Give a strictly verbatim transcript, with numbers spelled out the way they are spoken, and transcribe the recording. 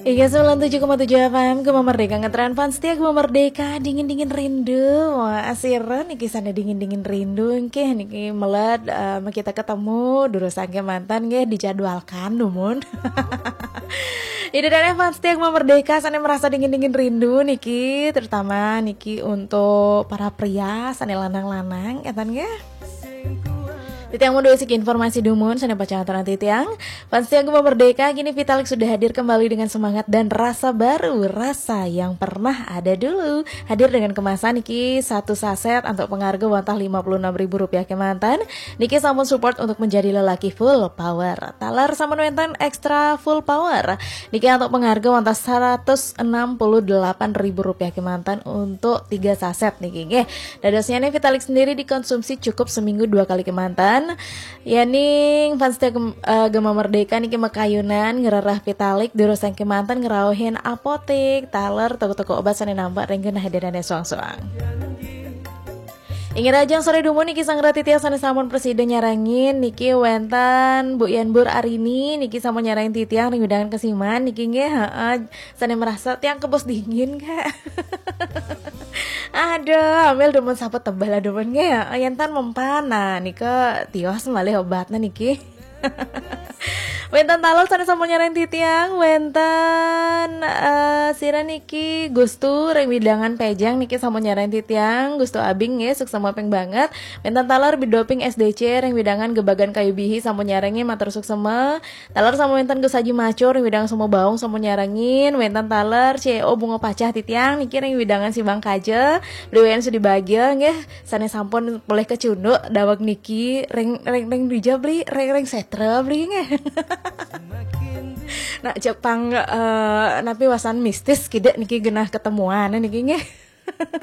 Iya sembilan puluh tujuh koma tujuh F M Gema Merdeka ngetren fans setia Gema Merdeka dingin-dingin rindu. Wah asiran niki sana dingin-dingin rindu Niki niki melet uh, kita ketemu dulu sangke mantan nggih dijadwalkan dumun. Ini dan fans setia Gema Merdeka sana merasa dingin-dingin rindu niki terutama niki untuk para pria sana lanang-lanang etan nggih. Titiang mau doa informasi dumun sana baca antara Titiang fans yang Gema Merdeka kini Vitalik sudah hadir kembali dengan semangat dan rasa baru, rasa yang pernah ada dulu. Hadir dengan kemasan niki satu saset untuk pengharga wantah lima puluh enam ribu rupiah kemantan. Niki sampun support untuk menjadi lelaki full power. Talar sampun wenten extra full power. Niki untuk pengharga wantah seratus enam puluh delapan ribu rupiah kemantan untuk tiga saset niki nggih. Dadosnya nih Vitalik sendiri dikonsumsi cukup seminggu dua kali kemantan. Ya ning fans setia uh, Gema Merdeka niki makayunan ngerarah Vitalik durusang kemantan ngerauhin apotek taler toko-toko obat sana nampak rengkeun hadirannya soang-soang. Ingin rajang sore dumun niki sang ratitia sana samun presiden nyarangin niki wentan Bu Yanbur Arini niki sama nyarangin titiang ring udangan kesiman niki nge heeh sana merasa tiang kebos dingin kak. Aduh, ambil demen sapet tebal lah demen nge ya yentan mempana nika tios malih obatna niki. Wentan talol sana sama nyarain titiang wentan uh, sira niki gustu reng widangan pejang niki sama nyarain titiang gustu abing ya suk sama peng banget wentan talar bidoping S D C reng widangan gebagan kayu bihi sama nyarengnya matur suk sama talar sama wentan gusaji macur reng widangan sama baung sama nyarengin wentan talar C E O bunga pacah titiang niki reng widangan si bang kaje beliwen sudah bahagia nggih sana sampun boleh kecunduk dawag niki reng reng reng dija beli reng reng setra beli nggih. Nah Jepang uh, napi wasan mistis kidek niki genah ketemuan niki nggih.